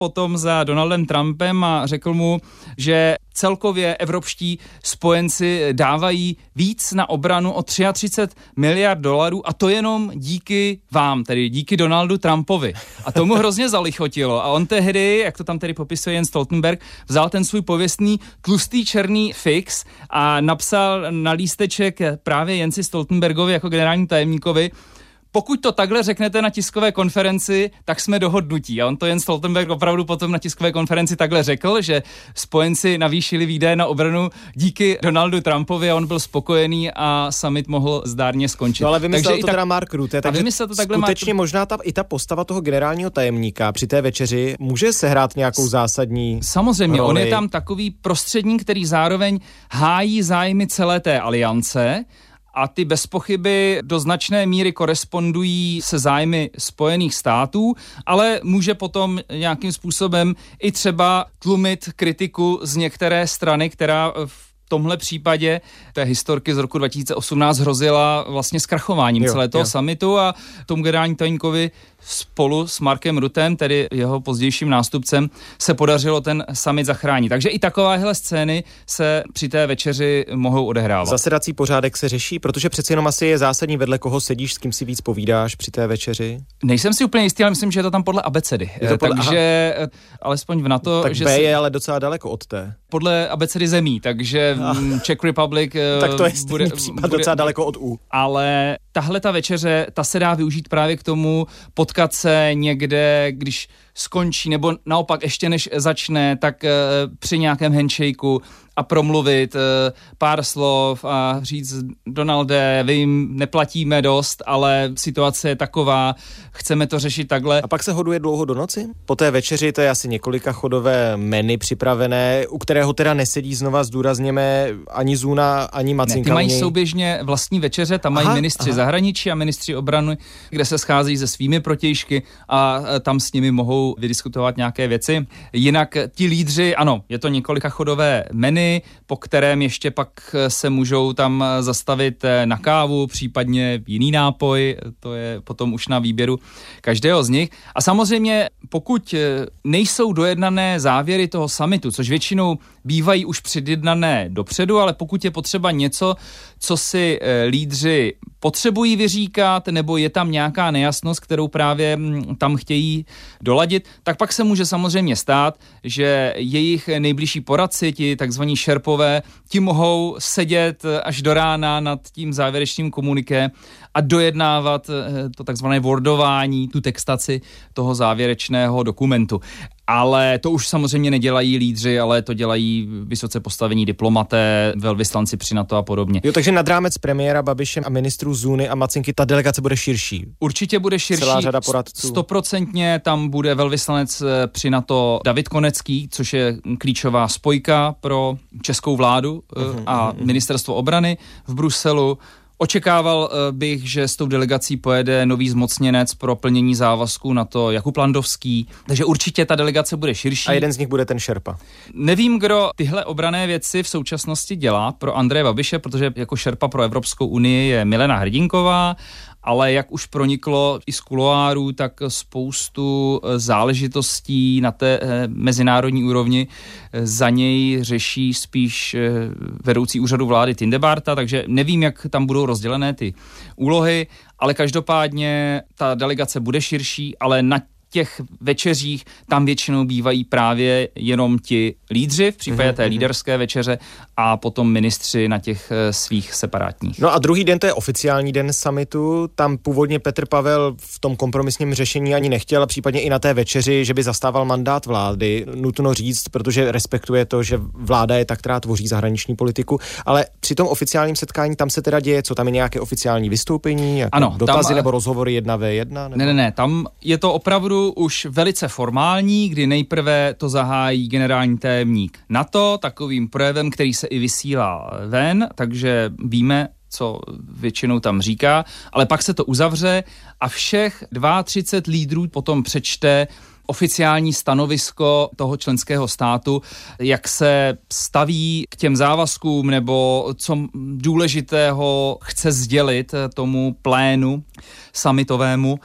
potom za Donaldem Trumpem a řekl mu, že celkově evropští spojenci dávají víc na obranu o 33 miliard dolarů a to jenom díky vám, tedy díky Donaldu Trumpovi. A tomu hrozně zalichotilo. A on tehdy, jak to tam tedy popisuje Jens Stoltenberg, vzal ten svůj pověstný tlustý černý fix a napsal na lísteček právě Jensi Stoltenbergovi jako generálnímu tajemníkovi: pokud to takhle řeknete na tiskové konferenci, tak jsme dohodnutí. A on to Jens Stoltenberg opravdu potom na tiskové konferenci takhle řekl, že spojenci navýšili výdaje na obranu díky Donaldu Trumpovi a on byl spokojený a summit mohl zdárně skončit. No ale vymyslel to teda Mark Rutte, takže skutečně možná i ta postava toho generálního tajemníka při té večeři může sehrát nějakou zásadní samozřejmě, roli. On je tam takový prostředník, který zároveň hájí zájmy celé té aliance, a ty bez pochyby do značné míry korespondují se zájmy Spojených států, ale může potom nějakým způsobem i třeba tlumit kritiku z některé strany, která v tomhle případě té historky z roku 2018 hrozila vlastně zkrachováním celého toho summitu a tomu generálnímu tajemníkovi spolu s Markem Ruttem, tedy jeho pozdějším nástupcem, se podařilo ten summit zachránit. Takže i takovéhle scény se při té večeři mohou odehrávat. Zasedací pořádek se řeší, protože přeci jenom asi je zásadní, vedle koho sedíš, s kým si víc povídáš při té večeři. Nejsem si úplně jistý, ale myslím, že je to tam podle abecedy. Takže alespoň v NATO, tak že B je ale docela daleko od té. Podle abecedy zemí, takže Czech Republic tak to je bude docela daleko od U. Ale tahle ta večeře, ta se dá využít právě k tomu potkat se někde, když skončí, nebo naopak ještě než začne, tak při nějakém handshakeu a promluvit pár slov a říct: Donalde, vy jim neplatíme dost, ale situace je taková, chceme to řešit takhle. A pak se hoduje dlouho do noci? Po té večeři to je asi několika chodové menu připravené, u kterého teda nesedí, znova zdůrazněme, ani Zuna, ani Macinka. Ne, ty mají souběžně vlastní večeře, tam mají ministři zahraničí a ministři obrany, kde se scházejí se svými protějšky a tam s nimi mohou vydiskutovat nějaké věci. Jinak ti lídři, ano, je to několika chodové menu, po kterém ještě pak se můžou tam zastavit na kávu, případně jiný nápoj, to je potom už na výběru každého z nich. A samozřejmě, pokud nejsou dojednané závěry toho summitu, což většinou bývají už předjednané dopředu, ale pokud je potřeba něco, co si lídři potřebují vyříkat, nebo je tam nějaká nejasnost, kterou právě tam chtějí doladit, tak pak se může samozřejmě stát, že jejich nejbližší poradci, ti takzvaní šerpové, ti mohou sedět až do rána nad tím závěrečným komuniké a dojednávat to takzvané wordování, tu textaci toho závěrečného dokumentu. Ale to už samozřejmě nedělají lídři, ale to dělají vysoce postavení diplomaté, velvyslanci při NATO a podobně. Jo, takže nad rámec premiéra Babiše a ministrů Zuny a Macinky ta delegace bude širší. Určitě bude širší. Celá řada poradců. 100% tam bude velvyslanec při NATO David Konecký, což je klíčová spojka pro českou vládu a ministerstvo obrany v Bruselu. Očekával bych, že s tou delegací pojede nový zmocněnec pro plnění závazků NATO Jakub Landovský, takže určitě ta delegace bude širší. A jeden z nich bude ten šerpa. Nevím, kdo tyhle obranné věci v současnosti dělá pro Andreje Babiše, protože jako šerpa pro Evropskou unii je Milena Hrdinková, ale jak už proniklo i z kuloárů, tak spoustu záležitostí na té mezinárodní úrovni za něj řeší spíš vedoucí úřadu vlády Tindebarta, takže nevím, jak tam budou rozdělené ty úlohy, ale každopádně ta delegace bude širší, ale na těch večeřích tam většinou bývají právě jenom ti lídři v případě té líderské večeře a potom ministři na těch svých separátních. No a druhý den, to je oficiální den summitu, tam původně Petr Pavel v tom kompromisním řešení ani nechtěl a případně i na té večeři, že by zastával mandát vlády, nutno říct, protože respektuje to, že vláda je ta, která tvoří zahraniční politiku, ale při tom oficiálním setkání tam se teda děje, co tam je nějaké oficiální vystoupení, jako ano, dotazy tam, nebo rozhovory 1v1? Nebo... Ne, tam je to opravdu už velice formální, kdy nejprve to zahájí generální tajemník NATO takovým projevem, který se i vysílá ven, takže víme, co většinou tam říká, ale pak se to uzavře a všech 32 lídrů potom přečte oficiální stanovisko toho členského státu, jak se staví k těm závazkům nebo co důležitého chce sdělit tomu plénu summitovému.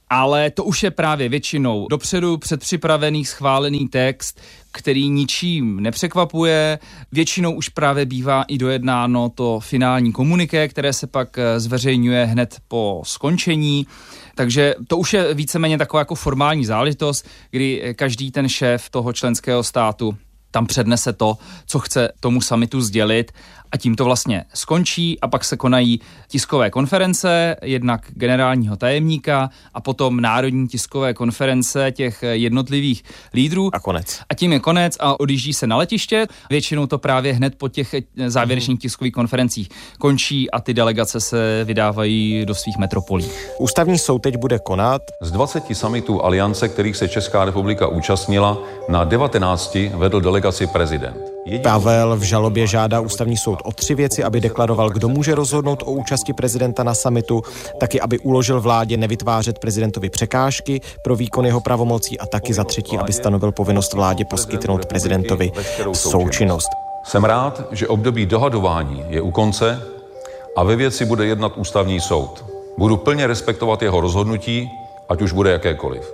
ale to už je právě většinou dopředu předpřipravený, schválený text, který ničím nepřekvapuje. Většinou už právě bývá i dojednáno to finální komuniké, které se pak zveřejňuje hned po skončení. Takže to už je víceméně taková jako formální záležitost, kdy každý ten šéf toho členského státu tam přednese to, co chce tomu summitu sdělit a tím to vlastně skončí a pak se konají tiskové konference, jednak generálního tajemníka a potom národní tiskové konference těch jednotlivých lídrů. A konec. A tím je konec a odjíždí se na letiště. Většinou to právě hned po těch závěrečných tiskových konferencích končí a ty delegace se vydávají do svých metropolí. Ústavní soud teď bude konat. Z 20 summitů Aliance, kterých se Česká republika účastnila, na 19 vedl delegaci prezident. Pavel v žalobě žádá ústavní soud o 3 věci, aby deklaroval, kdo může rozhodnout o účasti prezidenta na summitu, taky aby uložil vládě nevytvářet prezidentovi překážky pro výkon jeho pravomocí a taky za 3, aby stanovil povinnost vládě poskytnout prezidentovi součinnost. Jsem rád, že období dohadování je u konce a ve věci bude jednat ústavní soud. Budu plně respektovat jeho rozhodnutí, ať už bude jakékoliv.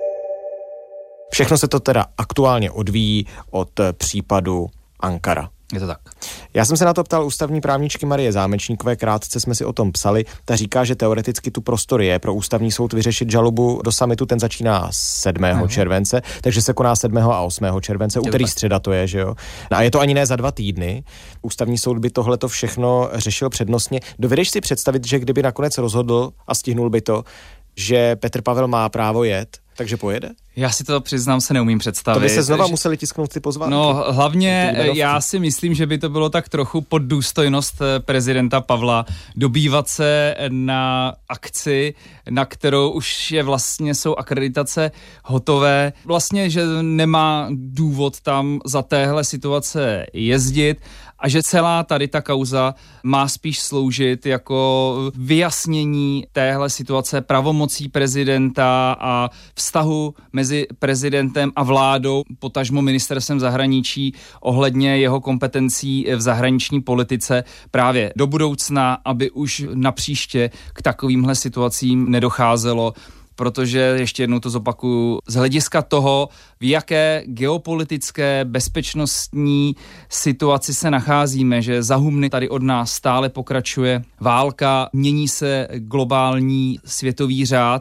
Všechno se to teda aktuálně odvíjí od případu Ankara. Je to tak. Já jsem se na to ptal ústavní právničky Marie Zámečníkové, krátce jsme si o tom psali. Ta říká, že teoreticky tu prostor je pro ústavní soud vyřešit žalobu do summitu, ten začíná 7. července, takže se koná 7. a 8. července, úterý středa to je, že jo. A je to ani ne za 2 týdny. Ústavní soud by tohleto všechno řešil přednostně. Dovedeš si představit, že kdyby nakonec rozhodl a stihnul by to, že Petr Pavel má právo jet, takže pojede? Já si to přiznám, se neumím představit. To by se znova museli tisknout ty pozvánky. No hlavně já si myslím, že by to bylo tak trochu pod důstojnost prezidenta Pavla dobývat se na akci, na kterou už je vlastně jsou akreditace hotové. Vlastně, že nemá důvod tam za téhle situace jezdit a že celá tady ta kauza má spíš sloužit jako vyjasnění téhle situace pravomocí prezidenta a vztahu mezi prezidentem a vládou, potažmo ministerstvem zahraničí ohledně jeho kompetencí v zahraniční politice právě do budoucna, aby už napříště k takovýmhle situacím nedocházelo. Protože, ještě jednou to zopakuju, z hlediska toho, v jaké geopolitické bezpečnostní situaci se nacházíme, že za humny tady od nás stále pokračuje válka, mění se globální světový řád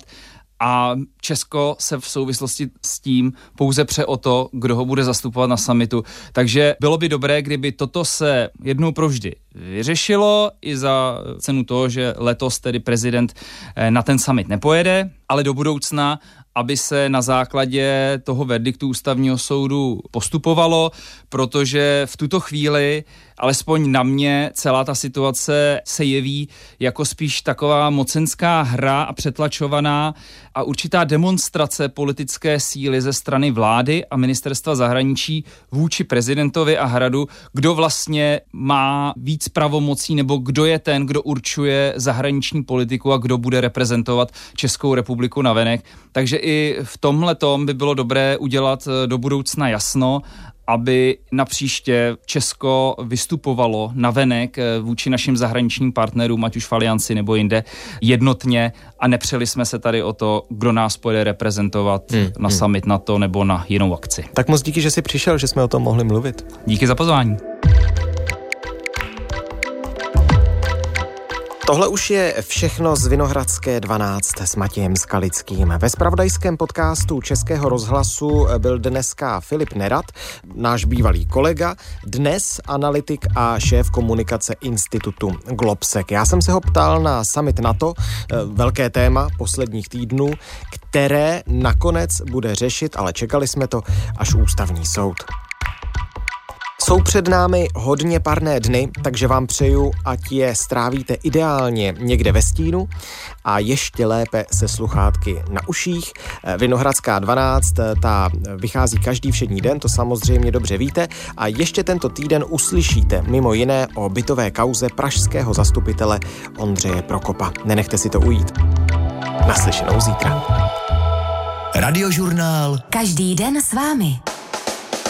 a Česko se v souvislosti s tím pouze pře o to, kdo ho bude zastupovat na summitu. Takže bylo by dobré, kdyby toto se jednou provždy vyřešilo i za cenu toho, že letos tedy prezident na ten summit nepojede, ale do budoucna, aby se na základě toho verdiktu ústavního soudu postupovalo, protože v tuto chvíli, alespoň na mě, celá ta situace se jeví jako spíš taková mocenská hra a přetlačovaná a určitá demonstrace politické síly ze strany vlády a ministerstva zahraničí vůči prezidentovi a hradu, kdo vlastně má víc pravomocí nebo kdo je ten, kdo určuje zahraniční politiku a kdo bude reprezentovat Českou republiku navenek. Takže i v tomhletom by bylo dobré udělat do budoucna jasno, aby napříště Česko vystupovalo navenek vůči našim zahraničním partnerům, ať už v Alianci nebo jinde, jednotně a nepřeli jsme se tady o to, kdo nás pojede reprezentovat na summit NATO nebo na jinou akci. Tak moc díky, že jsi přišel, že jsme o tom mohli mluvit. Díky za pozvání. Tohle už je všechno z Vinohradské 12 s Matějem Skalickým. Ve zpravodajském podcastu Českého rozhlasu byl dneska Filip Nerad, náš bývalý kolega, dnes analytik a šéf komunikace institutu Globsec. Já jsem se ho ptal na summit NATO, velké téma posledních týdnů, které nakonec bude řešit, ale čekali jsme to, až ústavní soud. Jsou před námi hodně parné dny, takže vám přeju, ať je strávíte ideálně někde ve stínu a ještě lépe se sluchátky na uších. Vinohradská 12, ta vychází každý všední den, to samozřejmě dobře víte, a ještě tento týden uslyšíte mimo jiné o bytové kauze pražského zastupitele Ondřeje Prokopa. Nenechte si to ujít. Naslyšenou zítra. Radiožurnál. Každý den s vámi.